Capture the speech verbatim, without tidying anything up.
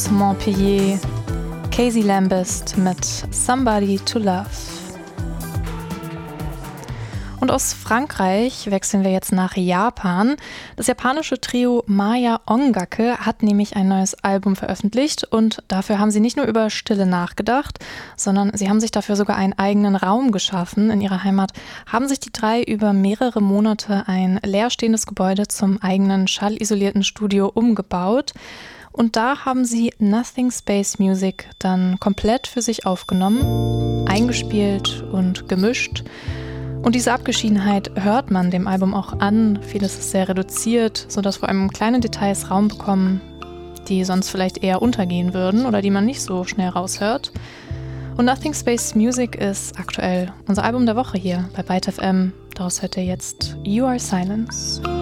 Montpellier, Casey Lambist mit Somebody to Love. Und aus Frankreich wechseln wir jetzt nach Japan. Das japanische Trio Maya Ongake hat nämlich ein neues Album veröffentlicht und dafür haben sie nicht nur über Stille nachgedacht, sondern sie haben sich dafür sogar einen eigenen Raum geschaffen. In ihrer Heimat haben sich die drei über mehrere Monate ein leerstehendes Gebäude zum eigenen schallisolierten Studio umgebaut. Und da haben sie Nothing Space Music dann komplett für sich aufgenommen, eingespielt und gemischt. Und diese Abgeschiedenheit hört man dem Album auch an. Vieles ist sehr reduziert, sodass vor allem kleine Details Raum bekommen, die sonst vielleicht eher untergehen würden oder die man nicht so schnell raushört. Und Nothing Space Music ist aktuell unser Album der Woche hier bei Byte F M. Daraus hört ihr jetzt You Are Silence.